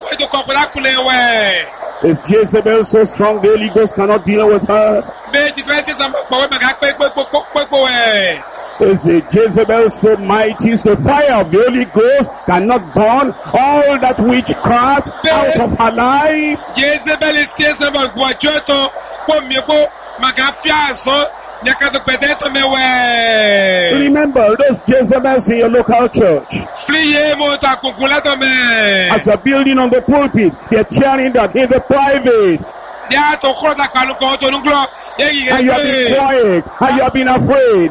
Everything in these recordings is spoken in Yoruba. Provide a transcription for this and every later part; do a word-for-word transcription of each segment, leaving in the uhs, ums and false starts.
Is Jezebel so strong the Holy Ghost cannot deal with her? Is Jezebel so mighty the fire of the Holy Ghost cannot burn all that witchcraft out of her life? Jezebel is remember those Jezebels in your local church. As you're building on the pulpit, they're cheering that in the private. And you have been quiet, and you have been afraid.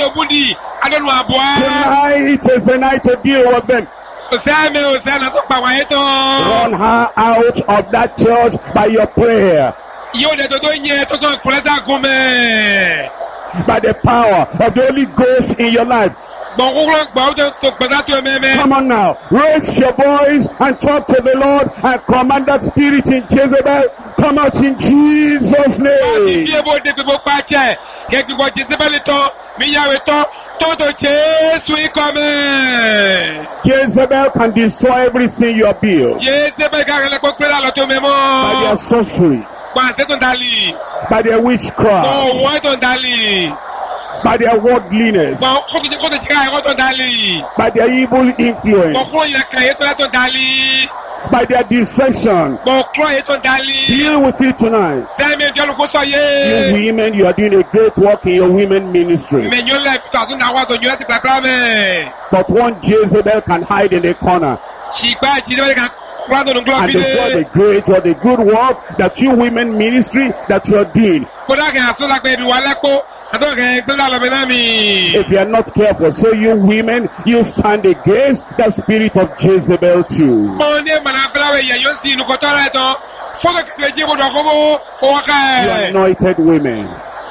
Tonight is the night to deal with them. Run her out of that church by your prayer. By the power of the Holy Ghost in your life. Come on now, raise your voice and talk to the Lord and command that spirit in Jezebel, come out in Jesus' name. Jezebel can destroy everything you have built. By their sorcery, by their witchcraft, by their worldliness, by their evil influence, by their deception. Deal with it tonight. You women, you are doing a great work in your women ministry. But one Jezebel can hide in a corner and destroy the great or the good work that you women ministry that you are doing. If you are not careful, so you women, you stand against the spirit of Jezebel too. You anointed women.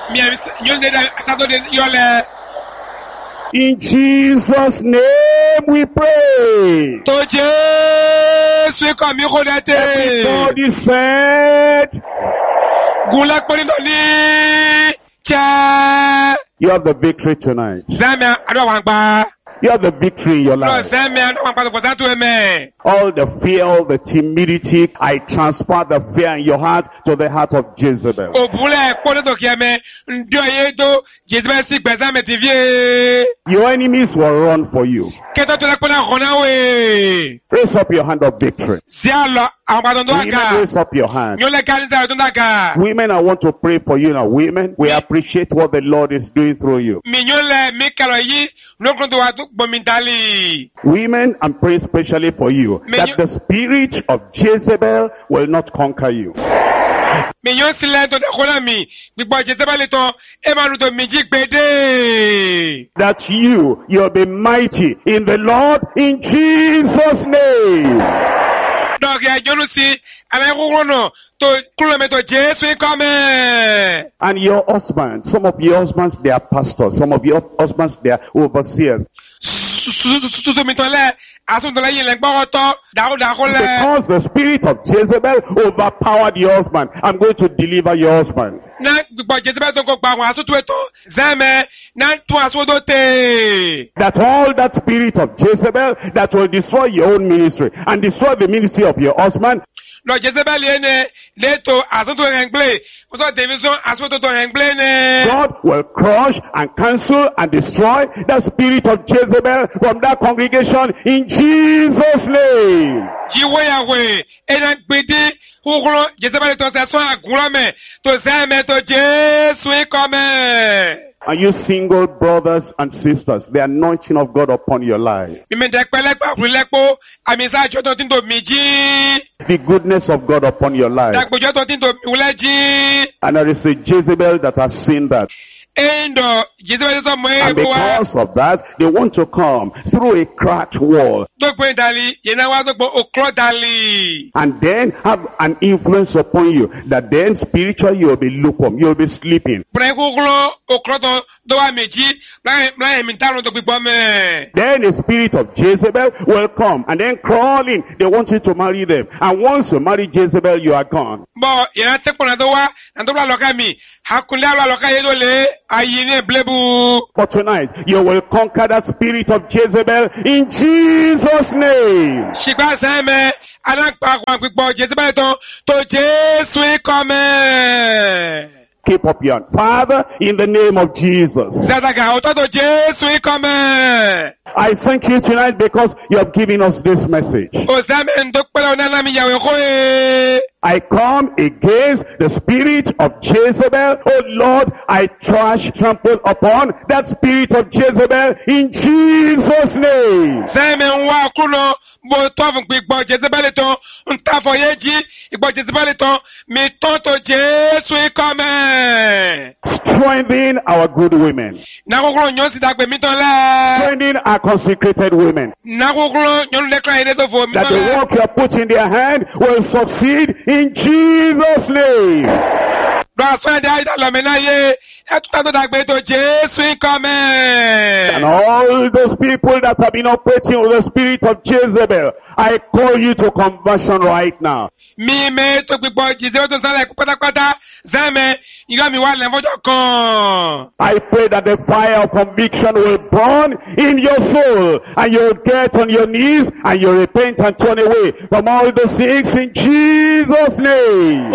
In Jesus' name we pray. Everybody said, you have the victory tonight. You have the victory in your life. All the fear, all the timidity, I transfer the fear in your heart to the heart of Jezebel. Your enemies will run for you. Raise up your hand of victory. Women, raise up your hand. Women, I want to pray for you now. Women, we appreciate what the Lord is doing through you. Women, I'm praying especially for you, that the spirit of Jezebel will not conquer you. That you, you'll be mighty in the Lord in Jesus' name. And your husbands, some of your husbands, they are pastors. Some of your husbands, they are overseers. Because the spirit of Jezebel overpowered your husband, I'm going to deliver your husband. That all that spirit of Jezebel that will destroy your own ministry and destroy the ministry of your husband, God will crush and cancel and destroy the spirit of Jezebel from that congregation in Jesus' name. And you single brothers and sisters, the anointing of God upon your life. The goodness of God upon your life. And there is a Jezebel that has seen that. And because of that, they want to come through a cracked wall and then have an influence upon you, that then spiritually you'll be lukewarm, you'll be sleeping. Then the spirit of Jezebel will come and then crawling. They want you to marry them. And once you marry Jezebel, you are gone. But tonight, you will conquer that spirit of Jezebel in Jesus' name. Keep up your hand. Father, in the name of Jesus, I thank you tonight because you have given us this message. I come against the spirit of Jezebel. Oh Lord, I trash, trample upon that spirit of Jezebel in Jesus' name. Strengthen our good women. Strengthen our consecrated women. That the work you have put in their hand will succeed in Jesus' name. And all those people that have been operating with the spirit of Jezebel, I call you to conversion right now. I pray that the fire of conviction will burn in your soul, and you'll get on your knees and you'll repent and turn away from all the sins in Jesus' name.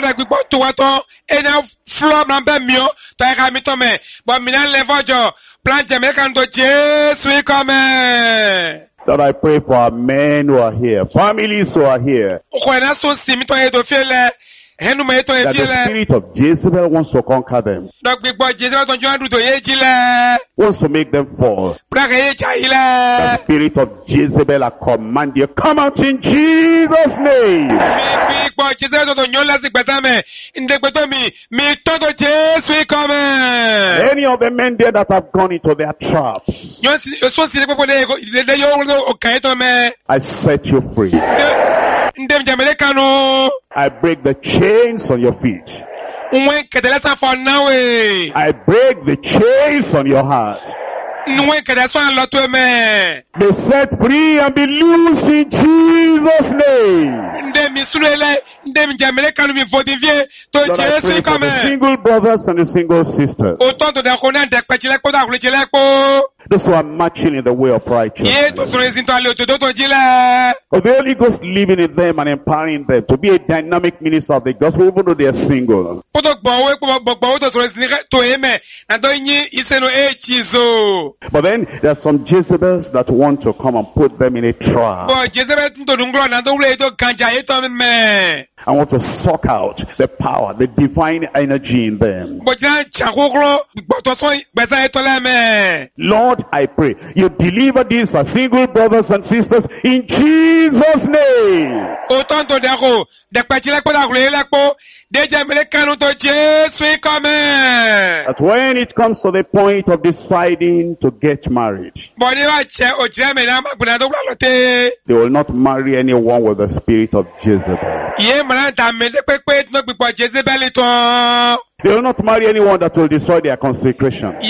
Lord, I pray for our men who are here, families who are here, that the spirit of Jezebel wants to conquer them, wants to make them fall. The spirit of Jezebel, I command you, come out in Jesus' name. Any of the men there that have gone into their traps, I set you free. I break the chains on your feet. I break the chains on your heart. Be set free and be loose in Jesus' name. Lord, I pray for the single brothers and the single sisters, those who are marching in the way of righteousness, of the Holy Ghost living in them and empowering them to be a dynamic minister of the gospel, even though they are single. But then there are some Jezebels that want to come and put them in a trap. I want to suck out the power, the divine energy in them. Lord, I pray you deliver these as single brothers and sisters in Jesus' name. That when it comes to the point of deciding to get married, they will not marry anyone with the spirit of Jezebel. They will not marry anyone that will destroy their consecration or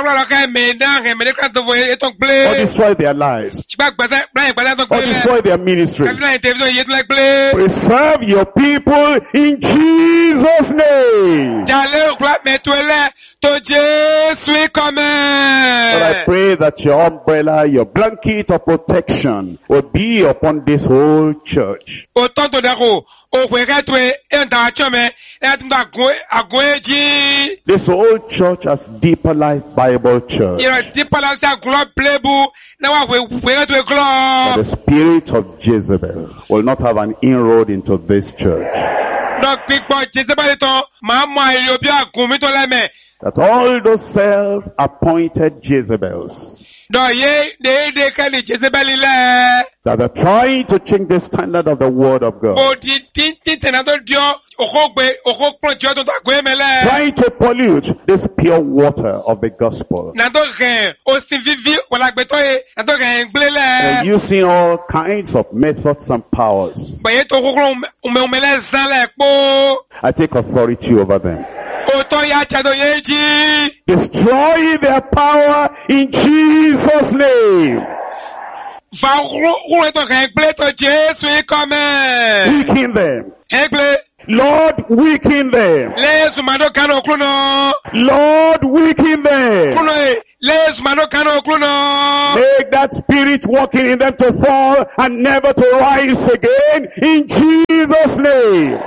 destroy their lives or destroy their ministry. Preserve your people in Jesus' name. But I pray that your umbrella, your blanket of protection will be upon this whole church. This whole church as Deeper Life Bible Church. That the spirit of Jezebel will not have an inroad into this church. That all those self-appointed Jezebels that are trying to change the standard of the word of God, trying to pollute this pure water of the gospel, they're using all kinds of methods and powers. I take authority over them. Destroy their power in Jesus' name. Weaken them. Lord, weaken them. Lord, weaken them. Make that spirit working in them to fall and never to rise again in Jesus' name.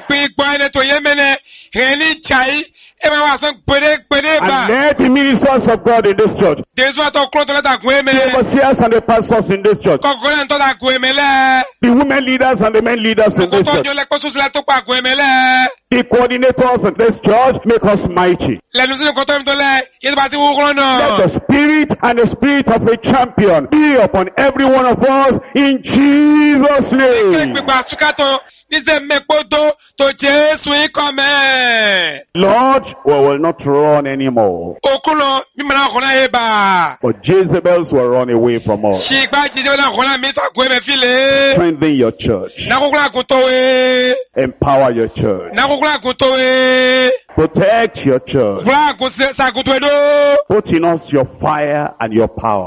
And let the ministers of God in this church, the overseers and the pastors in this church, the women leaders and the men leaders in this church, the coordinators in this church, make us mighty. Let the spirit and the spirit of a champion be upon every one of us in Jesus' name. Lord, we will not run anymore. But Jezebels will run away from us. Strengthen your church. Empower your church. Protect your church. Put in us your fire and your power.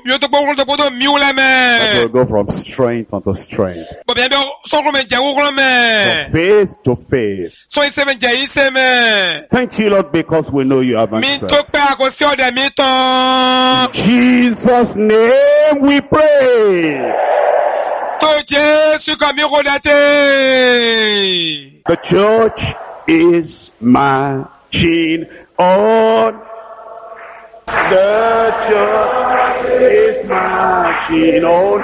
That will go from strength unto strength. From faith to faith. Thank you, Lord, because we know you have answered. In Jesus' name we pray. The church is marching on. The church is marching on.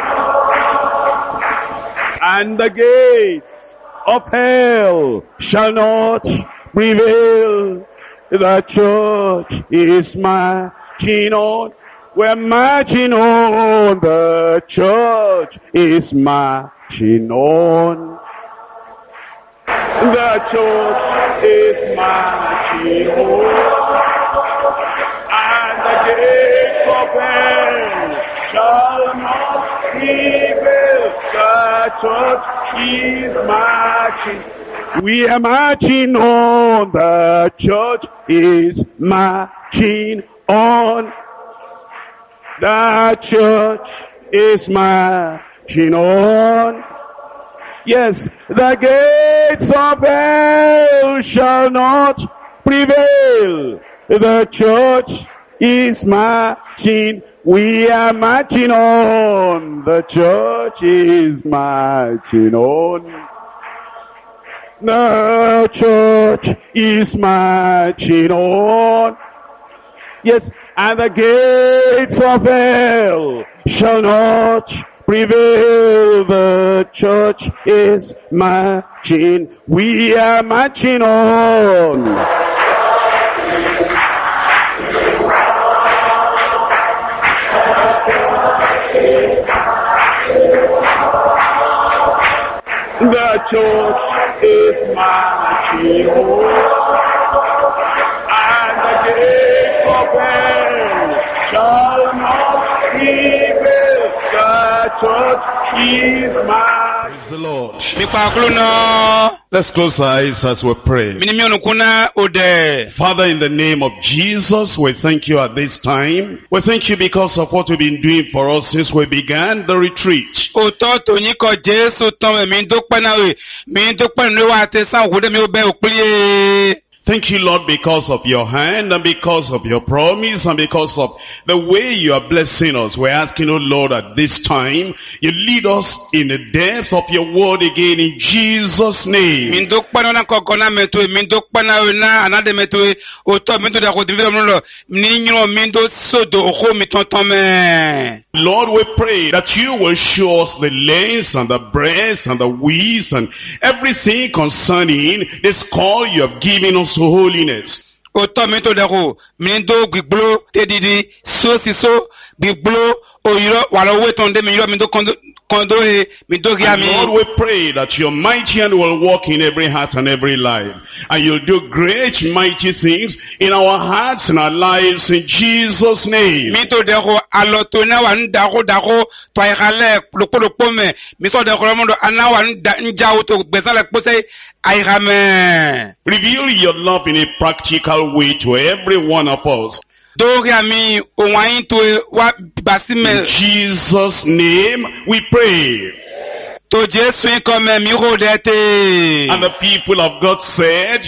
And the gates of hell shall not prevail. The church is marching on. We're marching on. The church is marching on. The church is marching on. And the gates of hell shall not prevail. The church is marching. We are marching on. The church is marching on. The church is marching on. Yes, the gates of hell shall not prevail. The church is marching. We are marching on. The church is marching on. The church is marching on. Yes, and the gates of hell shall not prevail. The church is marching. We are marching on. The church is marching on. And the gates of hell shall not prevail. The church is marching. Praise the Lord. Let's close our eyes as we pray. Father, in the name of Jesus, we thank you at this time. We thank you because of what you've been doing for us since we began the retreat. Thank you, Lord, because of your hand and because of your promise and because of the way you are blessing us. We're asking, oh Lord, at this time, you lead us in the depths of your word again in Jesus' name. Lord, we pray that you will show us the lengths and the breadth and the width and everything concerning this call you have given us to holiness. kondo e mi dogi And ami. Lord, we pray that your mighty hand will walk in every heart and every life. And you'll do great, mighty things in our hearts and our lives in Jesus' name. Mi to deko aloto na wa ndako dako to ayale lokpo lokpo me. Mi so deko lomondo ana wa nja to gbesale pose ayame. Reveal your love in a practical way to every one of us. Dogi ami owain to wa basime. In Jesus' name we pray. To Jesu comme mi rodete. And the people of God said,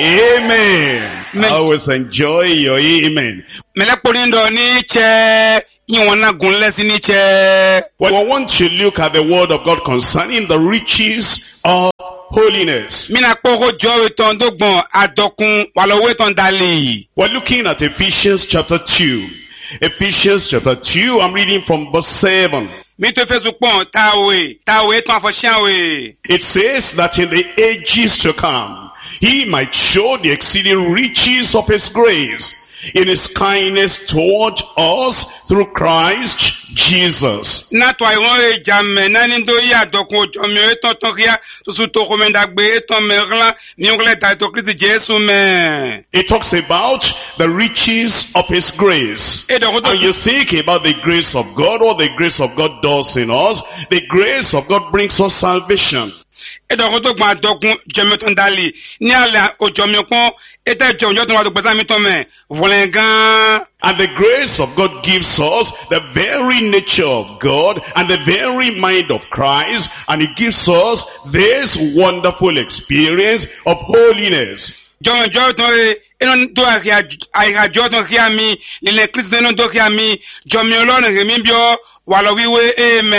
Amen. Amen. I always enjoy your amen. Mele ponindo ni che iwana gunlesi ni che. Well, I want to look at the word of God concerning the riches of holiness. Mina poko jowe ton dogbon adokun walowe ton dali. We're looking at Ephesians chapter two. Ephesians chapter two, I'm reading from verse seven. Mi to fesu pon tawe, tawe ton afoshan we. It says that in the ages to come, he might show the exceeding riches of his grace in his kindness toward us through Christ Jesus. Na to ayon e jamme na ni do ya dokun ojo mi e ton ton ria susu to ko menda gbe e ton merlan ni ongle ta to Christ Jesu me. It talks about the riches of his grace. E do And you think about the grace of God, what the grace of God does in us. The grace of God brings us salvation. E do to gba dokun jeme ton dali ni ala ojo mi pon e te jo jo ton wa do gbesa mi ton me volengan. And the grace of God gives us the very nature of God and the very mind of Christ. And it gives us this wonderful experience of holiness. John Jordan e eno do akia aika Jordan kia mi le Christ eno do kia mi jo mi Ọlọ́run re mi bio walo wiwe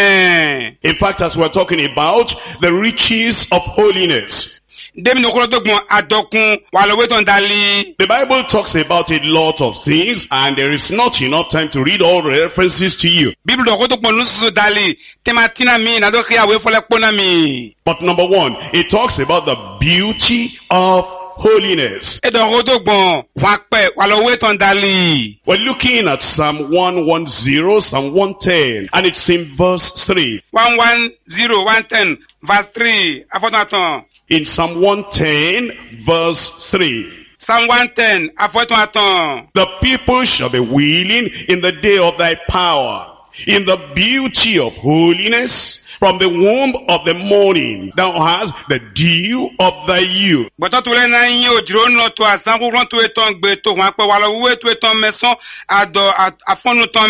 amen. In fact, as we're talking about the riches of holiness, Demi no kolo dogbon adokun walo we ton dali. the Bible talks about a lot of things, and there is not enough time to read all the references to you. Bible do ko to pon nusu dali tematina mi na do kia we fole pona mi. But number one, it talks about the beauty of holiness. E do ko dogbon wa pe walo we ton dali. We're looking at Psalm one ten, Psalm one ten, and it's in verse three. one ten, one ten verse three afotan. In Psalm one ten, verse three. Psalm one ten afotan. The people shall be willing in the day of thy power, in the beauty of holiness. From the womb of the morning, thou hast the dew of thy youth. Bọ́tọ́ tó lẹ́ náà yín òjò náà tó àsán kúrò tó ètò gbé tó wọn pẹ́ wà lọ wúwé tó ètò mẹ́sàn àdọ̀ àfọ́nù tán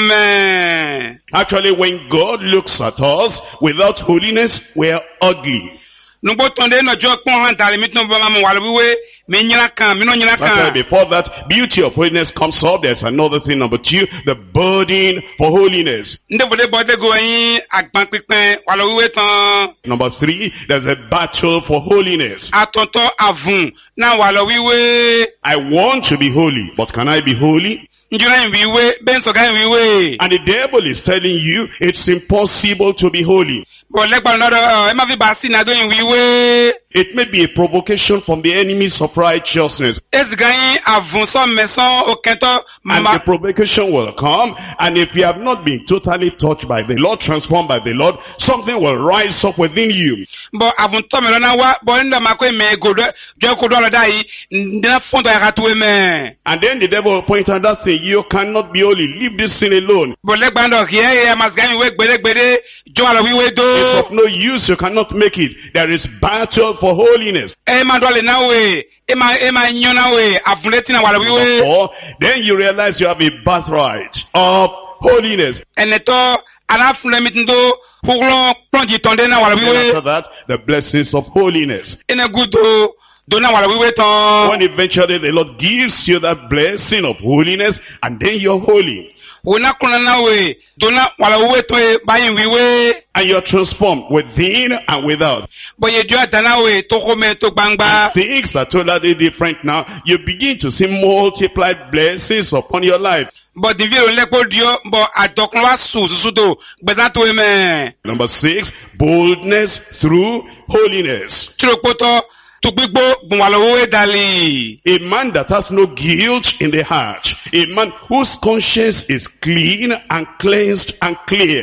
mẹ́. Actually, when God looks at us without holiness, we're ugly. Nugbo tán dé náà jọ pọ́n hàn tàlẹ́ mi tó ń bọ́ máa wà lọ wúwé mi nyina kan mi náà nyina Actually, kan. before that, beauty of holiness comes up. There's another thing, number two, the burden for holiness. Ndé fòdé bọ́dé go yín àgbọn pípẹ́ wà lọ wúwé tán. Number three, there's a battle for holiness. Àtọ̀tọ̀ àvùn náà wà lọ wíwé. I want to be holy, but can I be holy? Njúra ìwíwé bẹ́ẹ̀ sọ̀gá ìwíwé. And the devil is telling you it's impossible to be holy. Bọ̀ lẹ́gbàá lọ́dọ̀ ẹ má fi bá sí ìnádó ìwíwé. It may be a provocation from the enemies of righteousness. Èsì gan yín àvùn sọ mẹ́sàn òkèntọ́ And màmá. the provocation will come. And if you have not been totally touched by the Lord, transformed by the Lord, something will rise up within you. Bọ̀ àvùn tọ́ mi lọ́nà wá bọ̀ nígbà máa kó ìmẹ̀ gòdó jẹ́ kó dọ́ lọ́dà yìí ndínà fún tọ́ ẹ̀ka tó mẹ́. And then the devil will point out that thing. You cannot be holy. Leave this sin alone. Bọ̀ lẹ́gbàá ndọ̀ kì í ẹ̀ màsìkà ìwé gbèdégbèdé jọ àlọ́ wíwé dó. It's of no use. You cannot make it. There is battle for holiness. Ẹ máa dọ́lẹ̀ náà wẹ̀ ẹ máa ẹ máa yan náà wẹ̀ àfúnlétí náà wà lọ́ wíwé. Or then you realize you have a birthright of holiness. Ẹnẹtọ́ aláfúnlẹ́mí tó kúkúrọ́ pọ́ǹjì tọ́ndé náà wà lọ́ And wíwé. after that, the blessings of holiness. Ẹnẹgúdò dó náà wà lọ́ wíwé tán. When eventually the Lord gives you that blessing of holiness, and then you're holy. Wò náà kúnlẹ̀ náà wẹ̀ dó náà wà lọ́ wíwé tán ẹ báyìí wíwé. And you're transformed within and without. Bọ̀yẹ̀ jọ àdáná wẹ̀ tó kó mẹ́ tó gbangba. And things are totally different now. You begin to see multiplied blessings upon your life. Bọ̀ dìví ò lẹ́kọ̀ọ́ diọ́ bọ̀ àdọ̀kùn wa sùn sùsù tó gbẹ̀sán tó mẹ́. Number six, boldness through holiness. Tìrọ̀pọ̀tọ̀ tó gbígbó gbùnwàlọ́wọ́ dàlí. A man that has no guilt in the heart. A man whose conscience is clean and cleansed and clear.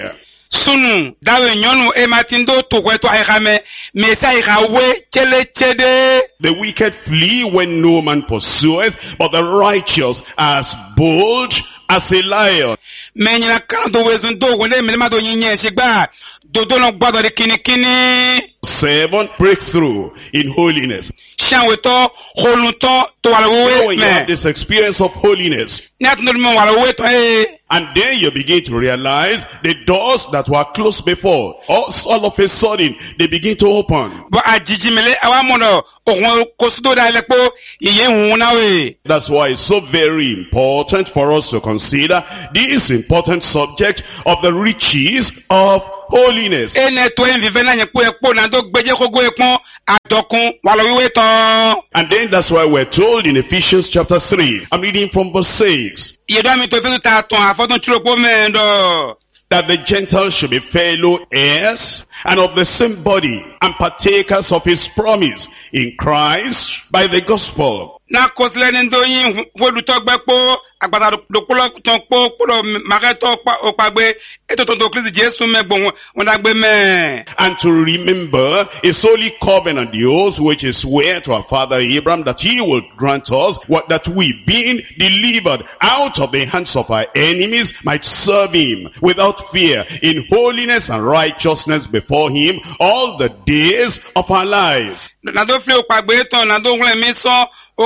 Sunu, dawe nyonu e matindo to kweto aihame, mesa ihawe chele chede. The wicked flee when no man pursueth, but the righteous are as bold as a lion. Menyina kanto wezundo wende menema do nyinye shigba. Dodo no gbado de kini kini. Seven, breakthrough in holiness. Shanweto, holuto, to You know, walawe when you have me. this experience of holiness, Nyatno mo walawe to e. and then you begin to realize the doors that were closed before, all, all of a sudden, they begin to open. Bo ajijimele awamono, ohun kosudo da lepo, iye huna we. That's why it's so very important for us to consider this important subject of the riches of holiness. Ene to envive na nyepo ekpo na do gbeje kogo ekpon, adokun, walawe ton. And then that's why we're told in Ephesians chapter three, I'm reading from verse six, Yedo mi to fesu ta ton, afodun chulokpo mendo. that the Gentiles should be fellow heirs and of the same body and partakers of his promise in Christ by the gospel. Na kosile ni ndo yin wodu to gbe po, agbata dokulo ton po, podo mare to okpagbe, eto ton to Kristi Jesu megbo, won da gbe me. And to remember his holy covenant, the oath which is swear to our father Abraham, that he will grant us what that we, being delivered out of the hands of our enemies, might serve him without fear in holiness and righteousness before him all the days of our lives. Na do fle okpagbe ton, na do won mi so,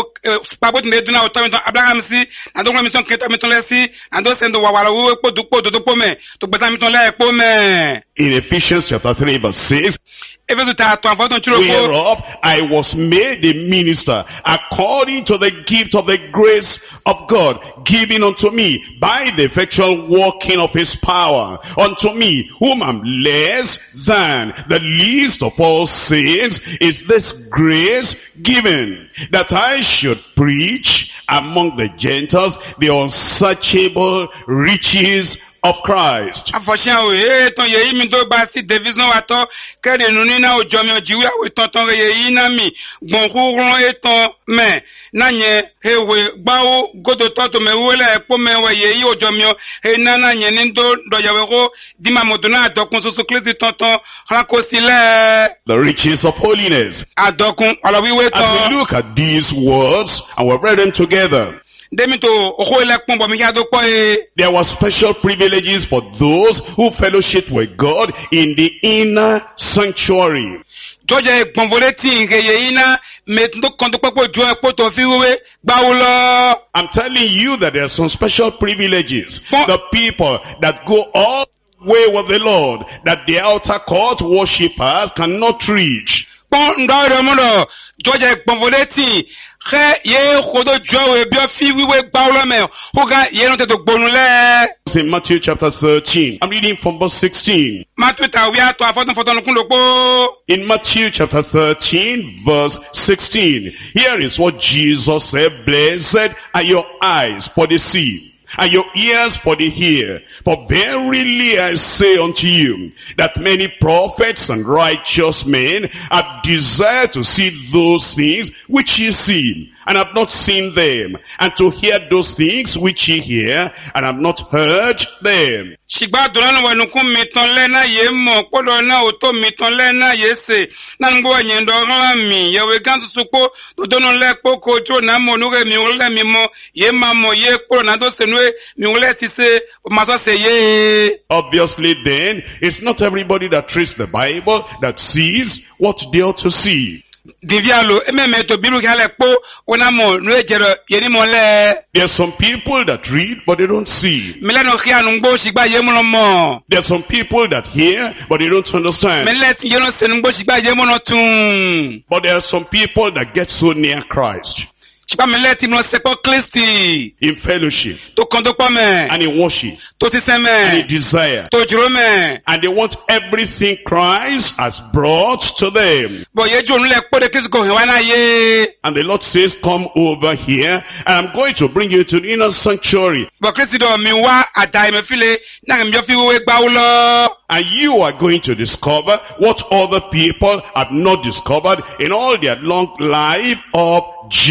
pabo tinde duna o ton Abraham si, na do won mi son keta mi ton le si, na do sendo wawala wo po dupo do po me, to gbeta mi ton le po me. In Ephesians chapter three verse six, Efesu ta ton afodun chulokpo. whereof I was made a minister according to the gift of the grace of God given unto me by the effectual working of his power, unto me whom am less than the least of all saints is this grace given, that I should preach among the Gentiles the unsearchable riches of Christ. Afoshan o e ton ye mi do ba si division wa to kede nuni na ojo mi ojiwe awe ton ton ye yi na mi gbon kurun e ton me na nye hewe gba o godo to to me wole epo me we ye yi ojo mi o e na na nye ni do do yawe ko di ma moduna adokun soso klesi ton ton ran ko sile The riches of holiness. adokun olo wiwe As we ton look at these words and we read them together, demi to oho ele pon bo mi ya do po e there were special privileges for those who fellowship with God in the inner sanctuary. George Bonvoleti ye ina metndo kondo popo jo epo to fiwe gbawulo. I'm telling you that there are some special privileges. For- The people that go all the way with the Lord, that the outer court worshippers cannot reach. Pon ndoro mono George Bonvoleti he ye khodo jo e bio fiwe gbawulo me hoga ye no te to gbonule. It's in Matthew chapter thirteen. I'm reading from verse sixteen. Matuta wi ato afodun fodun kun lopo. In Matthew chapter thirteen verse sixteen, here is what Jesus said, blessed are your eyes for the see, and your ears for the hear. For verily I say unto you, that many prophets and righteous men have desired to see those things which ye see, and have not seen them, and to hear those things which ye hear, and have not heard them. Shigba dolanu wenu kun mi ton le na ye mo podo na o to mi ton le na ye se na ngbo yen do ran mi ye we gan susupo do dono le po ko jo na mo nu re mi o le mi mo ye ma mo ye po na do se nu mi o le ti se ma so se ye. Obviously then, it's not everybody that reads the Bible that sees what they ought to see. Divialo ememe to bilu kale po ona mo nu ejero ye ni mo le There are some people that read, but they don't see. mi le no ki anu ngbo shigba ye mo no mo There are some people that hear, but they don't mi understand. le ti ye no se ngbo shigba ye mo no tun But there are some people that get so near Christ shigba mi le ti no se po Kristi in fellowship to kondo po me and in worship to ti se and me in desire. to juro me. And they want everything Christ has brought to them. Bo ye jo nle po de Kristo ko hewa na ye. And the Lord says, come over here, and I'm going to bring you to the inner sanctuary. Bo Kristo do mi wa adai me file na mi jo fi we gba ulo. And you are going to discover what other people have not discovered in all their long life of journey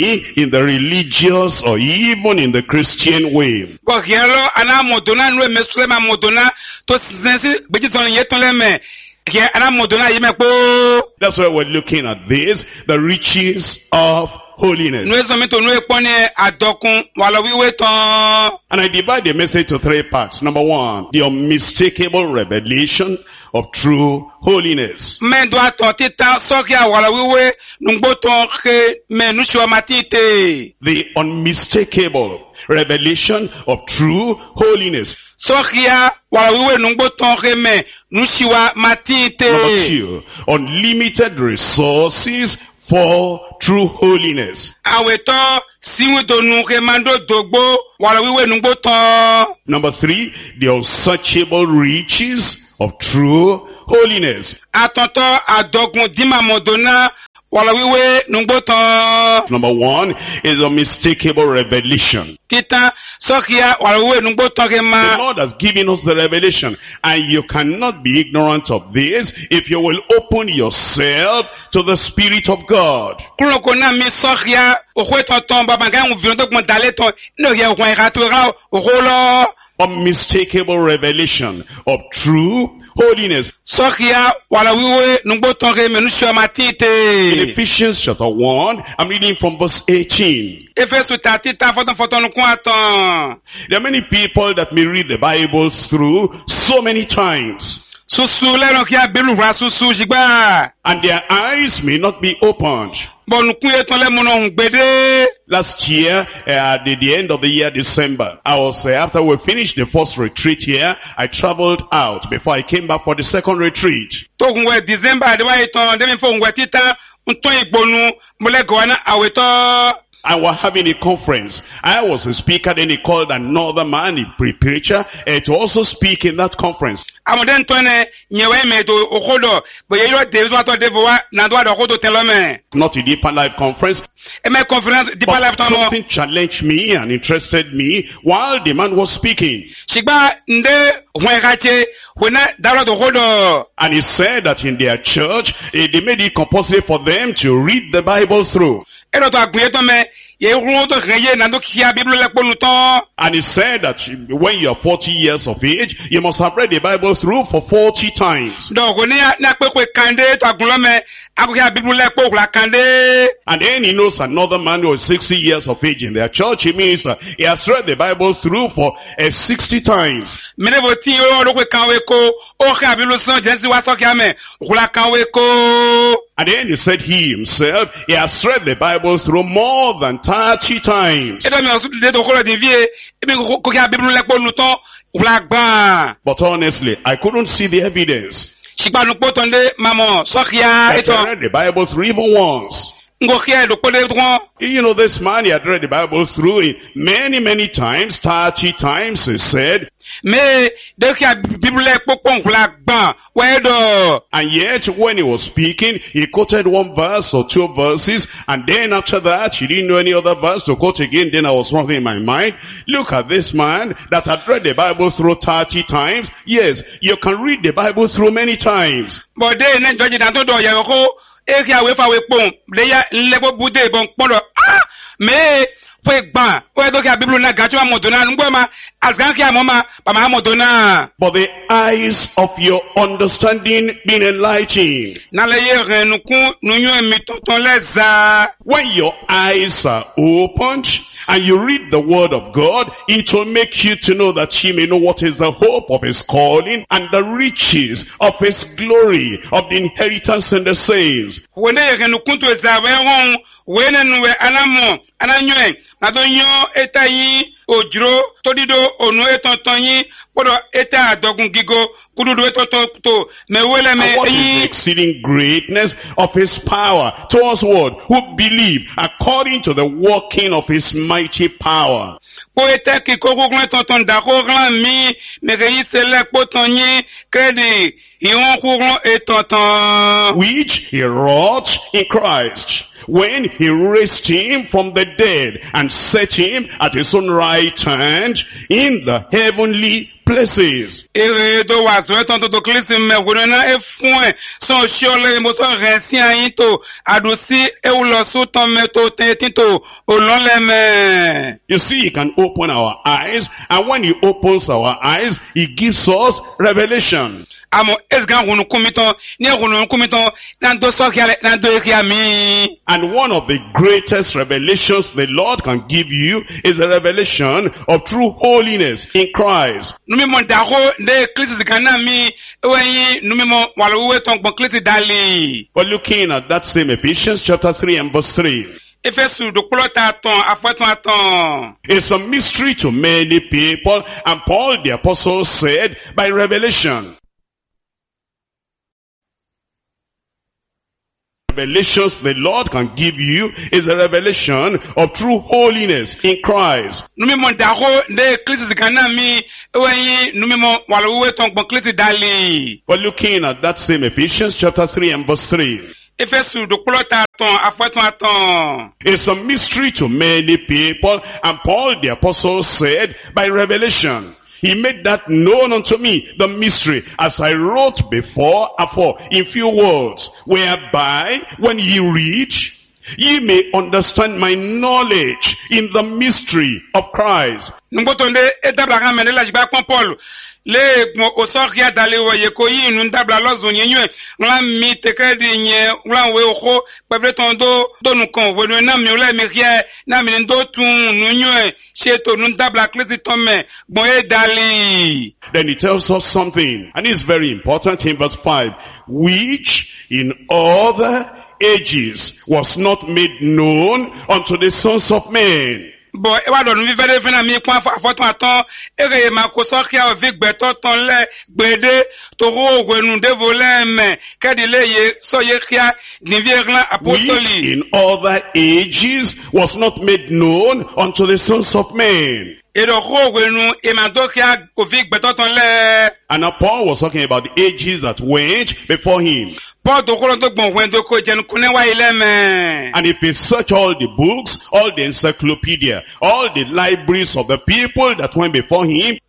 be in the religious or even in the Christian way. Bọ̀gẹ́rọ anámọ̀dọ́nà nù ẹ̀mẹ́ sùlẹ̀mà mọ̀dọ́nà tó sísẹ́nsí gbẹ́jìsọ̀rọ̀ yẹ tán lẹ́mẹ̀. Gẹ́ anámọ̀dọ́nà yìí mẹ́pọ̀. That's why we're looking at this, the riches of holiness. Nù ẹ̀sọ́ mi tó nù ẹ̀pọ̀ ní àdọ́kun wà lọ wíwé tán. And I divide the message to three parts. Number one, the unmistakable revelation of true holiness. Mẹ́ndọ́ àtọ̀ títà sọ́kì àwàlà wíwé nùgbó tán ké mẹ́nu ṣọ́ matite. The unmistakable revelation of true holiness. Sọ́kì àwàlà wíwé nùgbó tán ké mẹ́nu ṣọ́ matite. Number two, unlimited resources for true holiness. Àwẹ̀tọ́ síwìdònú ké mandó dògbó wàlà wíwé nùgbó tán. Number three, the unsearchable riches of true holiness. Àtọ̀tọ̀ àdọ́gun dìmàmọ̀dọ́nà wàlà wíwé nùgbó tán. Number one is unmistakable revelation. Títà sọ́kìá wàlà wíwé nùgbó tán ké The ma. Lord has given us the revelation, and you cannot be ignorant of this if you will open yourself to the Spirit of God. Kúlòkò náà mi sọ́kìá òkú tọ̀tàn bàbá nǹkan ìwọ̀n tó gbọ̀n dalẹ̀ tán ní òye òkú ẹ̀ka tó rà òkú lọ. Unmistakable revelation of true holiness. Sọ́kìá wàlà wíwé nùgbó tán ké mẹ́nu ṣọ́ matite. In Ephesians chapter one, I'm reading from verse eighteen. Éfésù ta títà fọ́tọ̀fọ́tọ̀ nùkún àtàn. There are many people that may read the Bible through so many times, Susu lẹ́nu kí a bẹ̀rù ra susu ṣìgbà. and their eyes may not be opened. Bọ̀nùkún yẹn tán lẹ́mu náà ń gbèdé. Last year, uh, at the, the end of the year, December, I was, uh, after we finished the first retreat here, I traveled out before I came back for the second retreat. Tógun wẹ̀ December àdéhùn ìtàn dẹ́mi fún wẹ̀ títà ń tán ìgbónú mọ́lẹ́gọ̀ọ́ náà àwẹ̀tọ́. And we're having a conference. I was a speaker, then he called another man, a pre-preacher, uh, to also speak in that conference. Àmọ̀dé ń tán ẹ̀ nyẹ̀wẹ̀ mẹ́tò òkòdò bẹ̀yẹ̀ yóò dé ìṣúwàtò dẹ́fọ̀ wa nàdó àdó òkòdò tẹ́lọ́mẹ̀. Not a Deeper Life conference, Ẹ̀mẹ́ conference Deeper but Life tán lọ. something challenged me and interested me while the man was speaking. Ṣìgbà ǹdẹ́ wọ́n ẹ̀ka ṣe wọ́n náà dárò tó òkòdò. And he said that in their church, eh, they made it compulsory for them to read the Bible through. Ẹ̀rọ tó àgbéyé tán mẹ́ yẹ wọ́n tó kẹ́ yé nàdó kíá bíbélì lẹ́kpọ́nù tán. And he said that when you are forty years of age, you must have read the Bible through for forty times. Dọ̀gọ̀ ní àpẹ̀kọ̀ kàndé tó àgùnlọ́mẹ àgùkẹ́ bíbélì lẹ́kpọ̀ òkúra kàndé. And then he knows another man who is sixty years of age in their church. It means uh, he has read the Bible through for uh, sixty times. Mẹ́nẹ́fọ̀ tí ó lóko kàwé kó ó kẹ́ àbílú sàn jẹ́sí wá sọ́kẹ́ àmẹ́ òkúra kàwé kó. And then he said he himself, he has read the Bible through more than thirty times. Ẹ̀dọ́ mi ọ̀sùn tìlẹ̀ tó kọ́ lọ dín fíye ebi kò kí abíbélì lẹ́kpọ́nù tán òkúra gbọ́n. But honestly, I couldn't see the evidence. Ṣìgbànúpọ̀ tán dé mamọ̀ sọ́kìá I ètò read the Bible through even once. ngókìá ẹ̀dọ́pọ̀ dé tán. You know, this man, he had read the Bible through it many, many times, thirty times, he said. Mais dès qu'il y a Bible pokon la gban, ouais do. And yet, when he was speaking, he quoted one verse or two verses, and then after that, he didn't know any other verse to quote again. Then I was wondering in my mind, look at this man that had read the Bible through thirty times. Yes, you can read the Bible through many times. But then, then judge that do ya ko e ki awe fa we pon. Le ya nlebo bude bon polo. Ah, mais But the eyes of your understanding being enlightened. When your eyes are opened and you read the word of God, it will make you to know that you may know what is the hope of his calling and the riches of his glory, of the inheritance in the saints. Wenenwe anamo ananywe nadonyo etayi ojro todido onu etontonyi podo eta adogun gigo kududu etoto to mewele me what is the exceeding greatness of his power towards what who believe according to the working of his mighty power. Poeta ki kokogun tonton da kogan mi megeyi sele potonyi kredi iwon kogun etonton which he wrought in Christ when he raised him from the dead and set him at his own right hand in the heavenly places. Ere do wazo eton to klisi me wona e fun e so shole mo so rensi ayin to adosi e ulo so ton me to tetin to olonle me. You see, he can open our eyes, and when he opens our eyes, he gives us revelation. Amo esgan hunu kumiton ni hunu kumiton nan do so kiale nan do mi. And one of the greatest revelations the Lord can give you is the revelation of true holiness in Christ. Numi mo daro de klisi kana mi ewen numi mo walo ton gbon klisi dali. We're looking at that same Ephesians chapter three and verse three. It's a mystery to many people, and Paul the apostle said, by revelation. Revelations the Lord can give you is a revelation of true holiness in Christ. We're looking at that same Ephesians chapter three and verse three. It's a mystery to many people, and Paul the apostle said, by revelation. He made that known unto me, the mystery, as I wrote before, afore, in few words, whereby, when ye read, ye may understand my knowledge in the mystery of Christ. Le osoria dale wo yekoyi nu ndabla lozo nyenwe la mi tekedi nye la we oho pevreton do do nu kon we na mi ole mi rie na mi ndo tun nu nyenwe sheto nu ndabla klesi tome bon e dali. Then he tells us something, and it's very important in verse five, which in other ages was not made known unto the sons of men. Bo e wa do nu vivere fina mi kwa afoto aton ere ma ko so kia ovi gbeto ton le gbede to ro gwenu devole me kedile ye so ye kia ni vierlan apostoli. In other ages was not made known unto the sons of men. And now Paul was talking about the ages that went before him. And if you search all the books, all the encyclopedia, all the libraries of the people that went before him,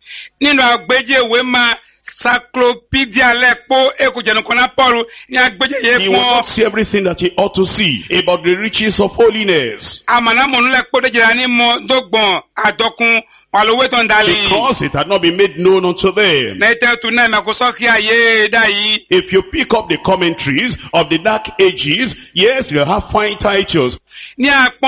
encyclopedia lekpo ekujenukona Paul ni agbeje ye he will not see everything that he ought to see about the riches of holiness. Amana mo lekpo de jira ni mo dogbon adokun because it had not been made known unto them. If you pick up the commentaries of the dark ages, yes, you'll have fine titles. But you are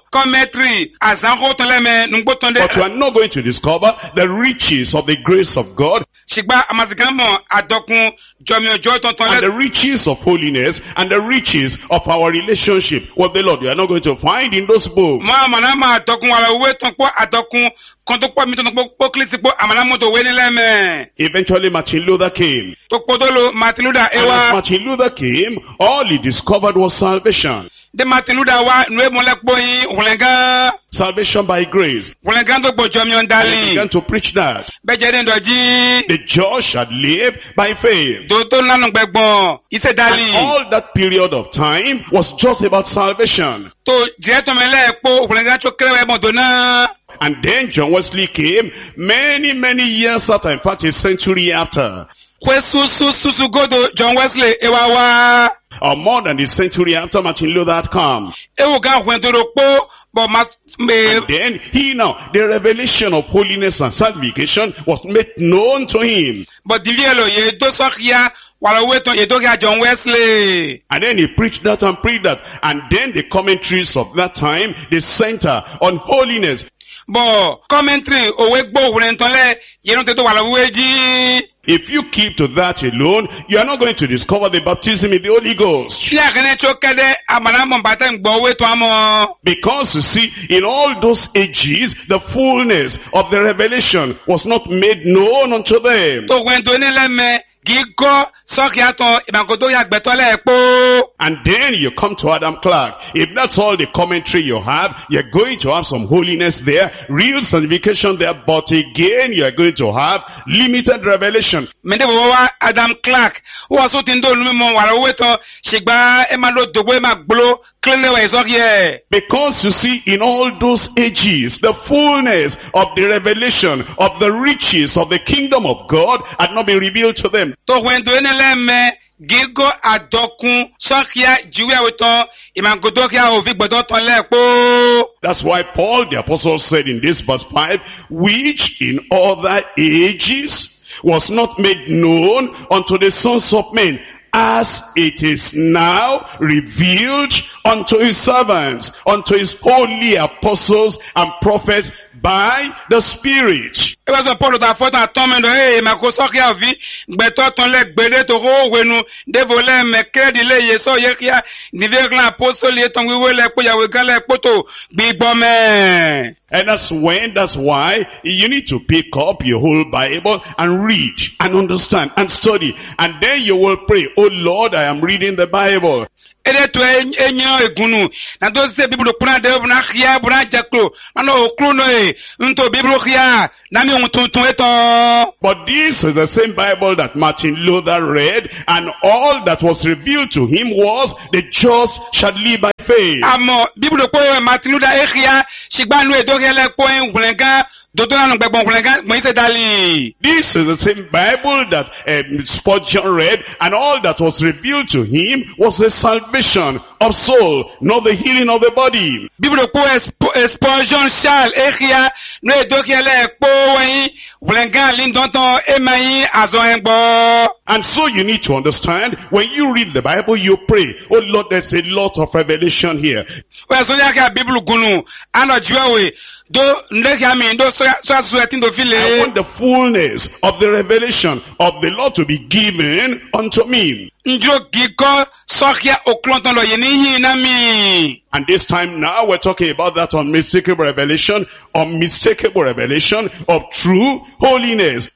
not going to discover the riches of the grace of God and the riches of holiness and the riches of our relationship with the Lord. You are not going to find in those books. Eventually Martin Luther came. And as Martin Luther came, all he discovered was salvation. Salvation by grace. And he began to preach that. The just shall live by faith. And all that period of time was just about salvation. And then John Wesley came many, many years after, in fact a century after. Or more than a century after Martin Luther had come. And then he now, the revelation of holiness and sanctification was made known to him. And then he preached that and preached that. And then the commentaries of that time, they center on holiness. If you keep to that alone, you are not going to discover the baptism in the Holy Ghost. Because you see, in all those ages, the fullness of the revelation was not made known unto them. gígọ́ sọ́kìátọ̀ ìmàgòdó yàgbẹ́tọ́ lẹ́ẹ̀pọ̀. And then you come to Adam Clark. If that's all the commentary you have, you're going to have some holiness there, real sanctification there, but again, you're going to have limited revelation. Mende wawa Adam Clark, wa so tin do lumi mo wala weto, shigba e ma lo dogo e ma glo, klene wa isokye. Because you see, in all those ages, the fullness of the revelation of the riches of the kingdom of God had not been revealed to them. To when do enele me, gigo adokun, sokia jiwe weto, imangodokia ovi gbodoton lepo. That's why Paul the apostle said in this verse five, which in other ages was not made known unto the sons of men, as it is now revealed unto his servants, unto his holy apostles and prophets by the Spirit. E was a polo da foto atomendo e ma ko sokia ovi gbeto ton le gbede to ho wenu de vole me kredi le yeso yekia ni vegla apostol ye ton wiwe le po ya we gale poto gbigbo me. And that's when, that's why you need to pick up your whole Bible and read and understand and study. And then you will pray, oh Lord, I am reading the Bible. Ede to enyo egunu na do se biblo kuna de buna khia buna jaklo mano oklo no e nto biblo khia na mi untuntun eto. But this is the same Bible that Martin Luther read, and all that was revealed to him was the just shall live by faith. Amo biblo ko Martin Luther e khia shigba nu e do hele ko en gulenga. This is the same Bible that um, Spurgeon read, and all that was revealed to him was the salvation of soul, not the healing of the body. Spurgeon shall echia no edokiele ekpo wen wlenga lindonton emayin azo. And so you need to understand, when you read the Bible, you pray, oh Lord, there's a lot of revelation here. I want the fullness of the revelation of the Lord to be given unto me. And this time now we're talking about that unmistakable revelation, unmistakable revelation of true holiness.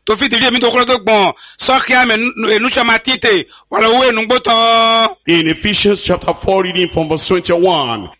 In Ephesians chapter four, reading from verse twenty-one.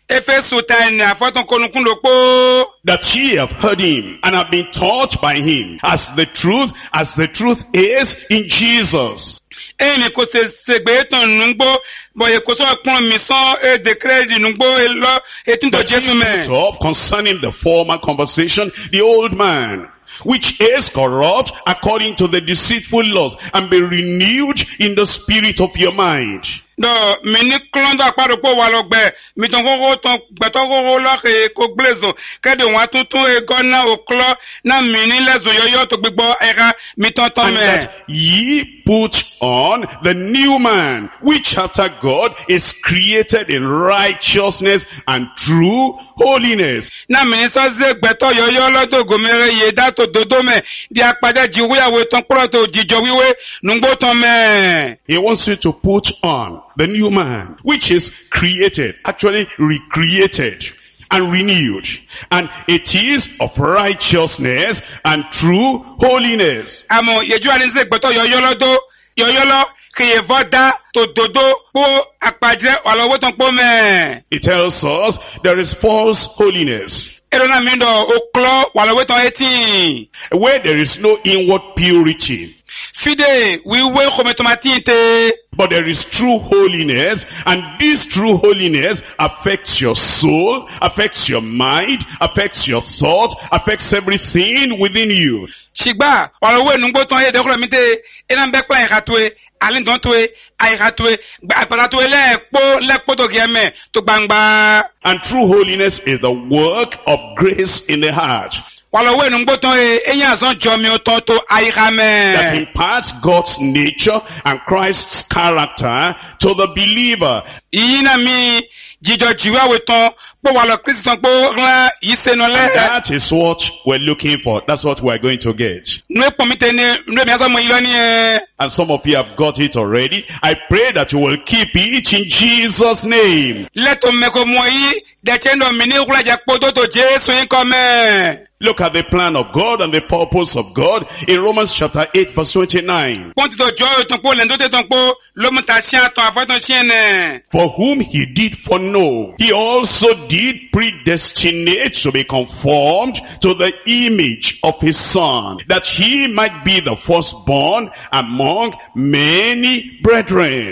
That ye have heard him and have been taught by him, as the truth, as the truth is in Jesus. Emi ko se segbe ton nungbo boye ko so pon mi so e decree di nungbo e lo etin to Jesu me. Concerning the former conversation, the old man, which is corrupt according to the deceitful laws, and be renewed in the spirit of your mind. No, mini klondo akparo po walogbe, mi ton go ton gbeto go lo ke ko glezo, ke de wan tuntun e gona oklo na mini lezo yoyo to gbigbo era mi ton ton me. And that ye put on the new man, which after God is created in righteousness and true holiness. Na mini so ze gbeto yoyo lo to gomere ye da to dodo me, di apade jiwe awe ton pro to jijo wiwe nungbo ton me. He wants you to put on the new man, which is created, actually recreated and renewed. And it is of righteousness and true holiness. Amo yeju ani se gbeto yoyolo do yoyolo ke voda to dodo po akpaje olowo ton po me. It tells us there is false holiness. Where there is no inward purity. But there is true holiness, and this true holiness affects your soul, affects your mind, affects your thought, affects everything within you. Shigba, walawe nungbo ton ye dekolo mite, enambe kwa ekatwe, alin dontwe, aikatwe, apatwe le po le po to gieme to bangba. And true holiness is the work of grace in the heart. That imparts God's nature and Christ's character to the believer. And that is what we're looking for. That's what we're going to get. And some of you have got it already. I pray that you will keep it in Jesus' name. Look at the plan of God and the purpose of God in Romans chapter eight verse twenty-nine. For whom he did foreknow, he also did predestinate to be conformed to the image of his Son, that he might be the firstborn among many brethren.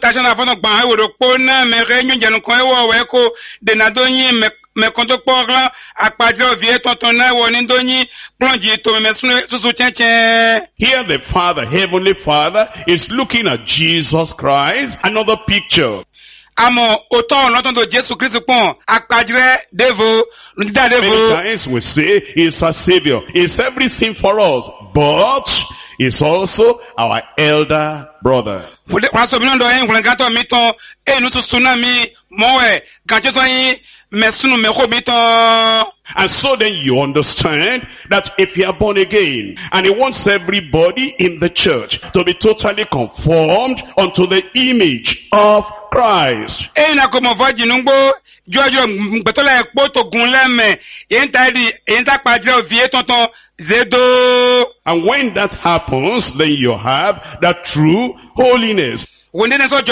Me konto pogla akpadro vie tontona woni ndonyi plonji to me susu chenchen. Here the Father, Heavenly Father, is looking at Jesus Christ, another picture. Amo autant l'entendre Jésus Christ pon akpadre devo ndida devo. Many times we say he's our Savior, he's everything for us, but he's also our elder brother. And so then you understand that if you are born again and he wants everybody in the church to be totally conformed unto the image of Christ. And when that happens, then you have that true holiness. In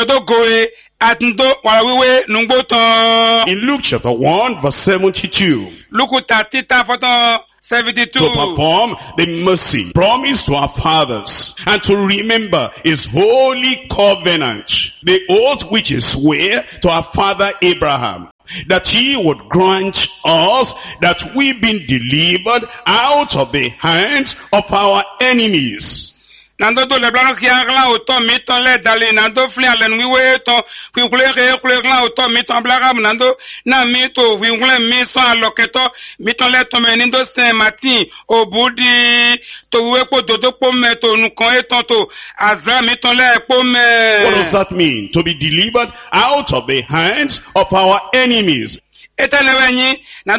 Luke chapter one verse seventy-two. seventy-two. To perform the mercy promised to our fathers and to remember his holy covenant, the oath which he sware to our father Abraham, that he would grant us that we being delivered out of the hands of our enemies. Nando do leblano ki angla auto miton le dali nando fli alen wiwe to ki kule ke kule ngla auto miton blaga nando na mito wi ngule mi so aloketo miton le to menindo Saint Martin obudi to we po dodo po meto nu kon eton to aza miton le po me. What does that mean? To be delivered out of the hands of our enemies. You know,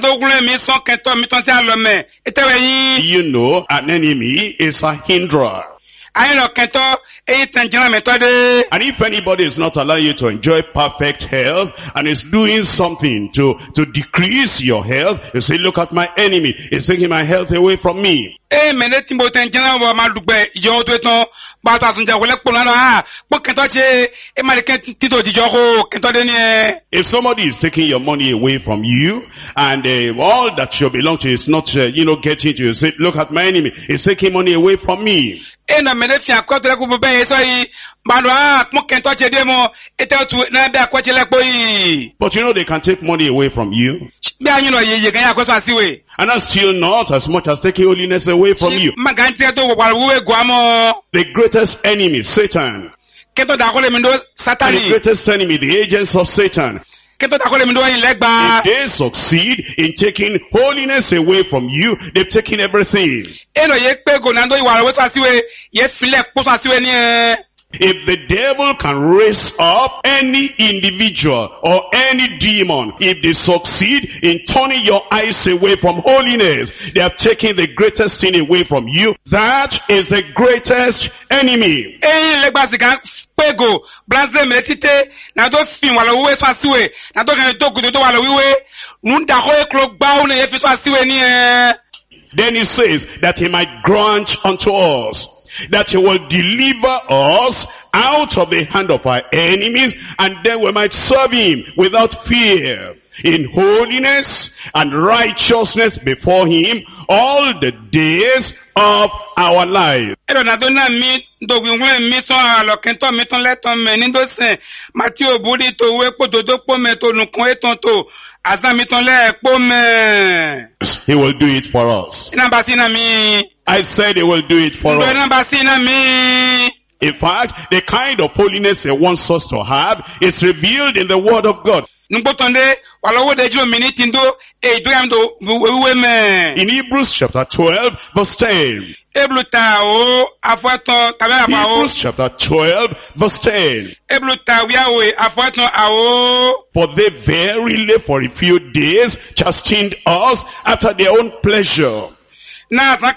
an enemy is a hinderer. And if anybody is not allowing you to enjoy perfect health and is doing something to, to decrease your health, you say, look at my enemy. He's taking my health away from me. And so then you if somebody is taking your money away from you and uh, all that you belong to is not, uh, you know, getting to you, say, look at my enemy. He's taking money away from me. But you know they can take money away from you. And that's still not as much as taking holiness away from you. The greatest enemy, Satan. And the greatest enemy, the agents of Satan. If they succeed in taking holiness away from you, they've taken everything. If the devil can raise up any individual or any demon, if they succeed in turning your eyes away from holiness, they have taken the greatest thing away from you. That is the greatest enemy. Then he says that he might grant unto us that he will deliver us out of the hand of our enemies, and then we might serve him without fear, in holiness and righteousness before him all the days of our life. He will do it for us. I said he will do it for us. In fact, the kind of holiness he wants us to have is revealed in the Word of God. In Hebrews chapter twelve verse ten. Hebrews chapter twelve verse ten. For they verily for a few days chastened us after their own pleasure. But he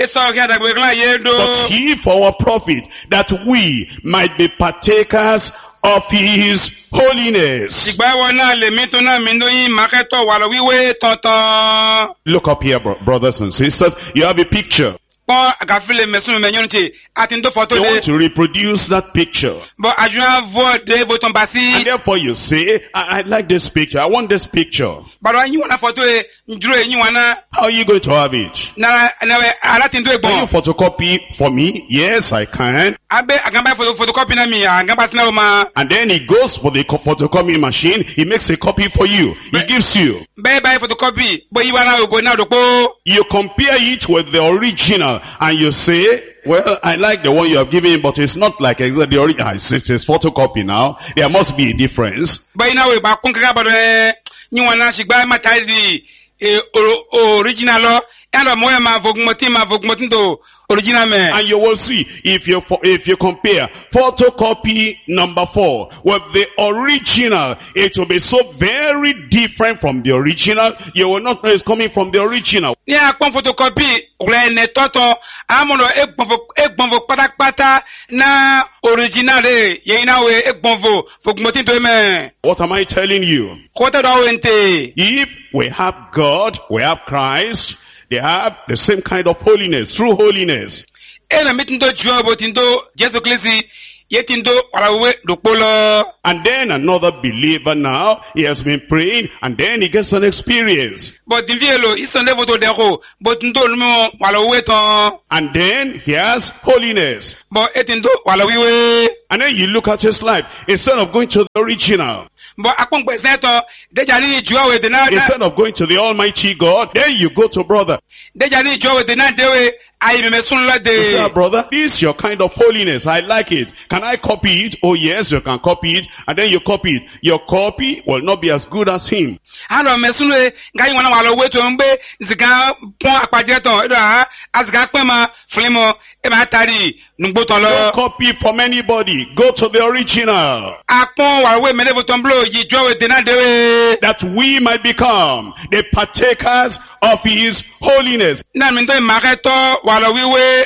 for our profit, that we might be partakers of his holiness. Ìgbà wo náà lèmi tó náà mi lóyún màkẹ́tọ̀ wà lọ wíwé tọ̀tàn. Look up here, bro- brothers and sisters. You have a picture. Pọ́n àgàfilẹ̀ mẹ̀sùn mẹ̀yọ́n ti àti ń tó fọ́tò You lé. want to reproduce that picture. Bọ́ àjùmọ̀ vọ́ de vótàn bá sí. And therefore you say, I, I like this picture. I want this picture. Bàrọ̀ yín wọn náà fọ́tò yẹ njúrò yín wọn náà. How are you going to have it? Nara nàwẹ̀ aláti ń tó Can you ìgbọ̀n. photocopy for me? Yes, I can. Abẹ́ àgàmbá fọ́tò photocopy náà mi àgàmbá sí náà ma. And then he goes for the co- photocopy machine. He makes a copy for you. He gives you. Bẹ́ẹ̀ báyìí photocopy bó yí wa náà ògbó náà dòpó. You compare it with the original and you say, well, I like the one you have given, but it's not like exactly the original. It's, it's, it's photocopy now. There must be a difference. Bẹ́ẹ̀ náà wò bá kún kankan bọ̀dọ̀ ẹ̀ yín wọn náà ṣùgbọ́n mẹ́ta di original lọ. Ẹ̀ lọ mọ́ ẹ̀ máa fògùnmọ́tì máa fògùnmọ́tì tó original mẹ́. And you will see, if you, fo- if you compare photocopy number four with the original, it will be so very different from the original. You will not know it's coming from the original. Ní àpọ́n photocopy rẹ̀ ní tọ́tọ̀ àmúlò ẹgbọ̀nfò pátápátá ná original rẹ̀ yẹn náà wẹ̀ ẹgbọ̀nfò fògùnmọ́tì tó mẹ́. What am I telling you? Kọ́tẹ́ dọ̀ wẹ̀ ń tè. If we have God, we have Christ, they have the same kind of holiness, true holiness. Ẹ̀rọ mi ti ń tó ju ọ̀bọ̀ ti ń tó Jésù Kristi yẹ ti ń tó ọ̀ràwé dòpó lọ. And then another believer now, he has been praying, and then he gets an experience. Bọ̀ tí n fi èlò ìsọ̀ndé fòtò dẹ̀kọ̀ bọ̀ tí ń tó olúmọ̀ wàlọ́wé tán. And then he has holiness. Bọ̀ ẹ ti ń tó wàlọ́wíwé. And then you look at his life, instead of going to the original, Bọ̀ akpọ̀npẹ̀ sẹ́tọ̀ dẹ́jà ní ìjọ àwẹ̀ dè náà. instead of going to the Almighty God, then you go to brother. Dẹ́jà ní ìjọ àwẹ̀ dè náà déwé ayé mímẹ́ sún You say, "Ah, lọ́dẹ. brother, this is your kind of holiness. I like it. Can I copy it?" Oh yes, you can copy it. And then you copy it. Your copy will not be as good as him. Àlọ́ mẹ́sùn lé nga yín wọn náà wàlọ́wé tó ń gbé zìgá pọ́n àpàjẹ́ tán ẹ̀dọ̀ àá àzìgá pẹ́ ma fúnlẹ̀ mọ́ ẹ̀ máa tari nùgbó tán Don't lọ. copy from anybody. Go to the original. Àpọ̀n wàlọ́wé mẹ́lẹ́fọ̀ tán búlò yìí ìjọ àwẹ̀ dè náà déwé. That we might become the partakers of his holiness. Náà mi tó ìmàkẹ́tọ̀ wàlọ́wíwé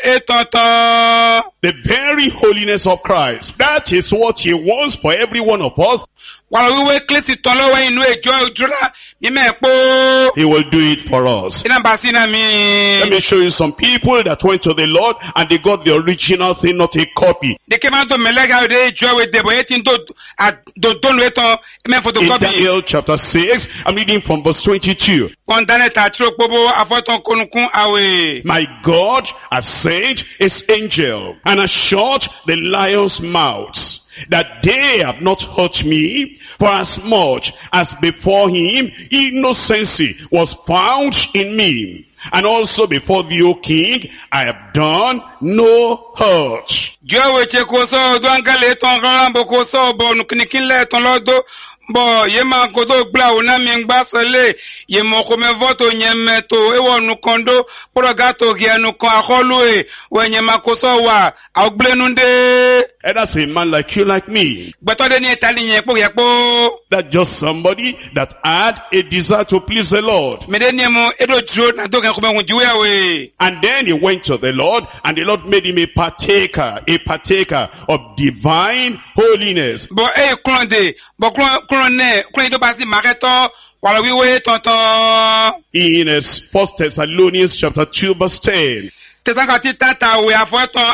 ètọ̀tọ̀. The very holiness of Christ. That is what he wants for every one of us. Wàlọ́wíwé kílísì tán lọ́wọ́ inú ìjọ ìjọra mímẹ́ pọ́. He will do it for us. Iná bá sí náà mi. Let me show you some people that went to the Lord and they got the original thing, not a copy. Dèké máa ń tó mẹ́lẹ́gà òde ìjọ ìwé dèbò yẹn ti ń tó àdòdónú ètò ẹ̀mẹ́ In photocopy. Daniel chapter six, I'm reading from verse twenty-two. Kọ̀ǹtánẹ̀tà tí ó gbogbo afọ́tàn konukun àwẹ̀. My God has sent his angel and has shut the lions' mouths, that they have not hurt me, for as much as before him innocency was found in me. And also before thee, O king, I have done no hurt. Jọ́ ìwé tí kò sọ ọdún àǹkálẹ̀ tán rárá bò kò sọ ọ̀bọ̀ nùkìníkìnlẹ̀ tán lọ́dọ̀. Bọ̀ yé máa kodo gbla ona mi ngba sele yé mo ko me voto nyemeto ewo nu kondo progato gi enu kan akolu e wenye makoso wa augbenunde. And that's a man like you, like me. Gbeto de ni etali yen po yepo. That's just somebody that had a desire to please the Lord. Me de ni mo edo dro na do kan ko me hunjiwe awe. And then he went to the Lord, and the Lord made him a partaker, a partaker of divine holiness. Bo e klonde, bo klon klon ne, klon do basi maketo wala wiwe tonton. In his First Thessalonians chapter two verse ten. Tesanga ti tata we afoton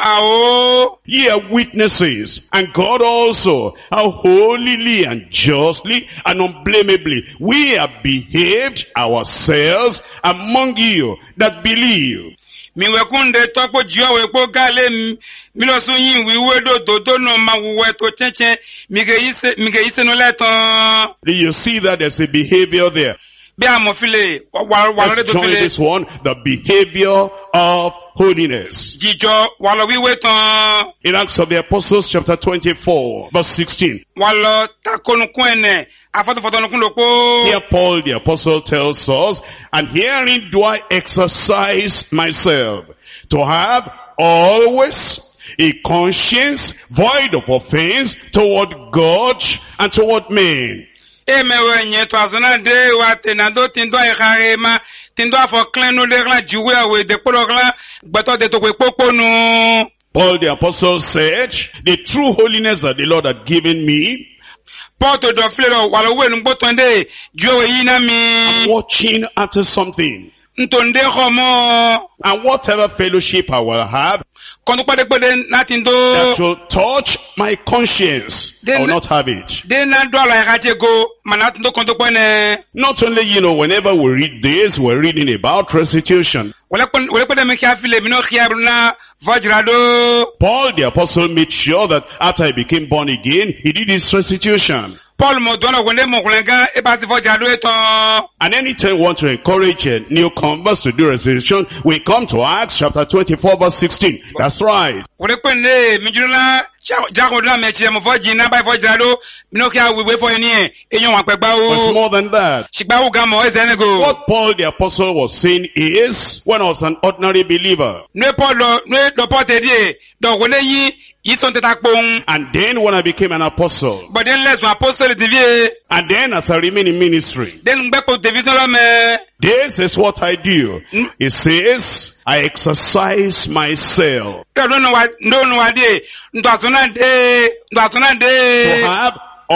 ao. Ye are witnesses, and God also, how holily and justly and unblameably we have behaved ourselves among you that believe. Mi wekunde topo jiwa wepo gale mi lo so yin wiwe do dodo no ma wuwe to cheche mi ge ise mi ge ise no leton. You see that there's a behavior there. Bi amofile wa wa Let's join this one, the behavior of holiness. Jijo wa lo wiwe ton. In Acts of the Apostles chapter twenty-four verse sixteen. Wa lo takonukun ene afoto foto nukun lopo. Here Paul the apostle tells us, and herein do I exercise myself, to have always a conscience void of offense toward God and toward men. Emewe nye to azona de wa tenado tindo e kharema tindo afo klenu de la juwe awe de porogla gbato de to kwe poponu. Paul the apostle said, the true holiness that the Lord had given me, Paul to do flero wala we nugbo tonde jo yi na mi. I'm watching after something. Ntonde homo. And whatever fellowship I will have, Kondo pade pade natin do. that will touch my conscience, I will not have it. De na do ala haje go manat do kondo pone. Not only, you know, whenever we read this, we're reading about restitution. Wala pon wala pade me kia file mi no kia na vajrado. Paul the apostle made sure that after he became born again, he did his restitution. Paul mo dona wende mo kulenga e ba vajrado eto. And anytime we want to encourage uh, new converts to do restitution, we come to Acts chapter twenty-four verse sixteen. That's right. Wala pone mi juna jago na me chire mo vaji na ba vajrado mi no kia we we for eni e yon wa pe gba o. It's more than that. Shigba u ga mo e zene go. What Paul the apostle was saying is, when I was an ordinary believer, Ne Paul ne do porte die do wole yi yi son teta pon. and then when I became an apostle, But then let's apostle devie. and then as I remain in ministry, Then ngbe ko division la me. this is what I do. It says, I exercise myself Do no no wa no no wa de. Ndo asona de, ndo asona to de. have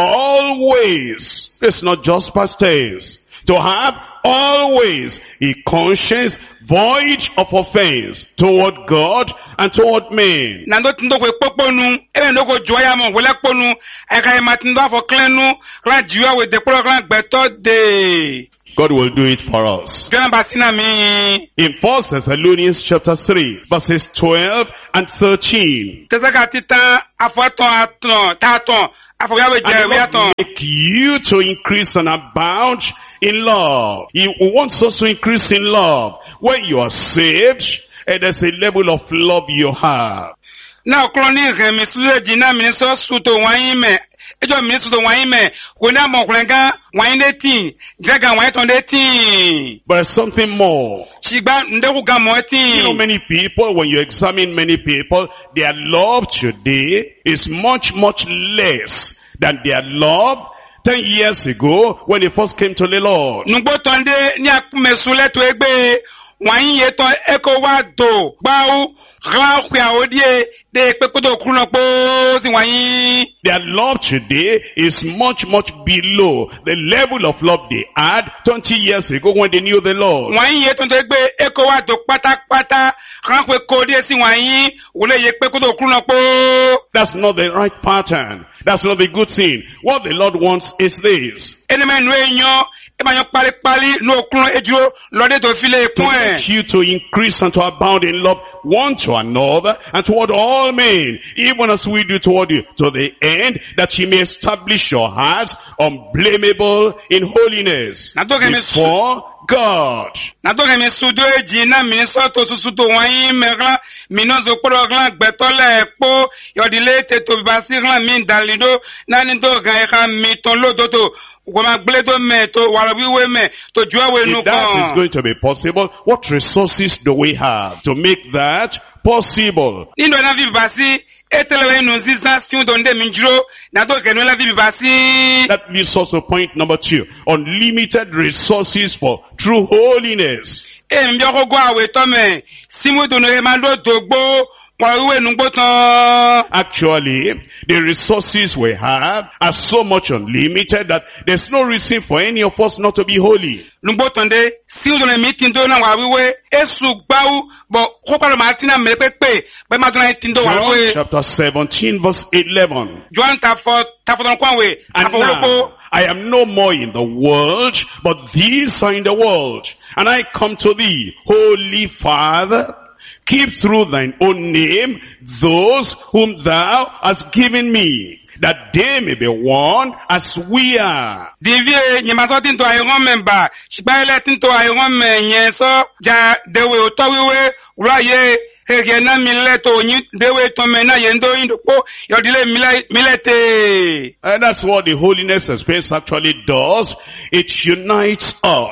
always, it's not just past tense, to have always a conscience void of offense toward God and toward men. Na ndo ndo ko poponu, e ndo ko joya mo wole ponu. E ka ma ndo afo klenu, kla jiwa we de pro kla gbeto de. God will do it for us. Jona basina mi. In First Thessalonians chapter three, verses twelve and thirteen. Tesaka tita afo ton aton, ta ton. Afo ya we And je the we Lord aton. make you to increase and abound in love. He wants us to increase in love. When you are saved, and there's a level of love you have. Na kloni re mi sule jina mi so suto wan me. Ejo mi suto wan me. Wo na mo klenga wan de tin. Jaga wan ton de tin. But there's something more. Shigba ndeku ga mo tin. You know, many people, when you examine many people, their love today is much, much less than their love ten years ago when they first came to the Lord. Nugbo ton de ni akume sule to egbe. Wan ye ton eko wa do. Gba u ran kwa odie de pe kodo kuno po si wan yi. Their love today is much, much below the level of love they had twenty years ago when they knew the Lord. Wan ye ton to egbe eko wa do pata pata. Ran kwe kodie si wan yi. Wole ye pe kodo kuno po. That's not the right pattern. That's not the good thing. What the Lord wants is this. Eneme nu enyo, eba yon pali pali, no klon ejo, lode to file To point. make you to increase and to abound in love one to another and toward all men, even as we do toward you, to the end that he may establish your hearts unblameable in holiness Na toke me su- before God. Na to ke mi sudo eji na mi so to susu to wan me glan, mi no zo poro glan gbeto le po, yodile te to ba si glan mi dalido, na ni to gan e ka mi ton lo to to, wo ma gble to me to wala wi we me, to jua we nu If that is kon. going to be possible, what resources do we have to make that possible? Nindo na vi ba si, etele no zisa si un donde mi juro, na to ke no la vi ba si. That leads us to point number two. Unlimited resources for true holiness. E mbyo ko go awe to me, si mo to no e ma do dogbo, wala we nu gbo tan. Actually, the resources we have are so much unlimited that there's no reason for any of us not to be holy. Nugbo tonde, si o done mi tindo na wa wiwe, esu gbawu, bo kopalo ma tina me pepe, be ma done tindo wa John wiwe. chapter seventeen verse eleven. Joan ta fo, ta fo don kwa we, ta And fo now, lopo. I am no more in the world, but these are in the world. And I come to thee, Holy Father, keep through thine own name those whom thou hast given me, that they may be one as we are. Divie, nyema so tinto ayon memba, shiba ele tinto ayon men, nye so, ja, dewe oto wiwe, ura ye, hege na mileto, nyi, dewe to mena yendo indo po, yodile mile, milete. And that's what the holiness experience actually does. It unites us.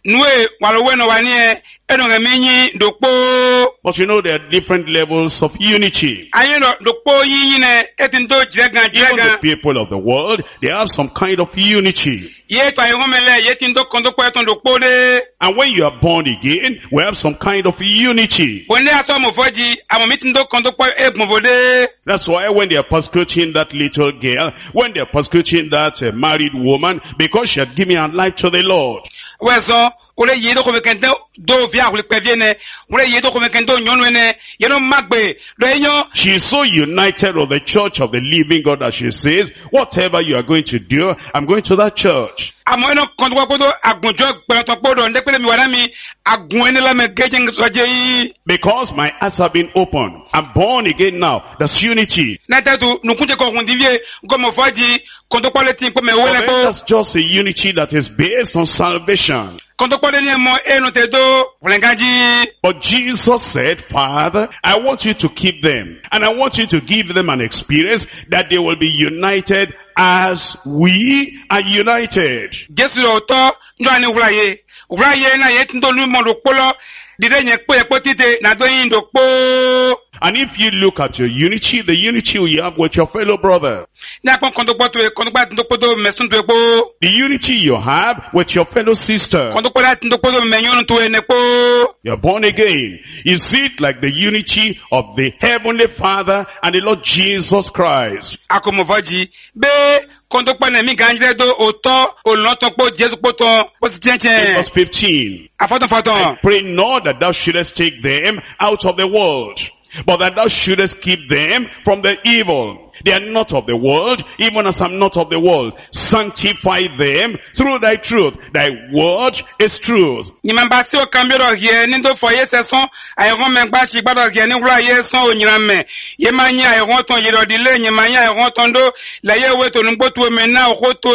Nue walowe no wanie eno ngamenyi dokpo. But you know there are different levels of unity. Ayeno dokpo yine etindo jirega Even the jirega. people of the world, they have some kind of unity. Ye to ayomele yetindo kondokpo eton dokpo de. And when you are born again, we have some kind of unity. Wende aso mofoji amomitindo kondokpo e movode. That's why when they are persecuting that little girl, when they are persecuting that uh, married woman, because she had given her life to the Lord. Wezo ule yedo ko bekende do via ule peviene ule yedo ko bekende nyonwene yeno magbe do enyo. She is so united with the church of the living God that she says, whatever you are going to do, I'm going to that church. Amono kondwa kodo agunjo gbeto podo ndepele mi wadami agunene la megeje ngoje. Because my eyes have been opened. I'm born again now. That's unity. Na tatu nukunje ko hundivie ngomo faji kondokwa leti ko me But wele then ko. that's just a unity that is based on salvation. Kondokwa le mo eno te do ulengaji. But Jesus said, Father, I want you to keep them. And I want you to give them an experience that they will be united as we are united. Jesu lo to njani uraye. Uraye na yetindo lumo dokpolo dide nye kpo ekpo tite na do yin dokpo. And if you look at your unity, the unity you have with your fellow brother, Na kon kondokwa to kondokwa ndokpo do mesun to ekpo. the unity you have with your fellow sister, Kondokwa la ndokpo do menyon to enekpo. you're born again. Is it like the unity of the Heavenly Father and the Lord Jesus Christ? Akomovaji be kondokwa na mi ganjire do oto oloton po Jesu po ton po si In tienchen. verse fifteen, Afoton foton. pray not that thou shouldest take them out of the world, but that thou shouldest keep them from the evil. They are not of the world, even as I'm not of the world. Sanctify them through thy truth. Thy word is truth. Nyimamba si o kambio do hie nindo fo ye seson ayeron mengba shi gbado hie ni wura ye son onyirame. Ye manya ayeron ton ye do dile nyimanya ayeron ton do la ye we to nugbo tu me na o ko to